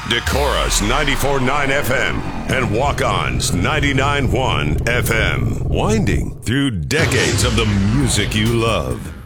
Decorah's 94.9 FM and Walk-On's 99.1 FM. Winding through decades of the music you love.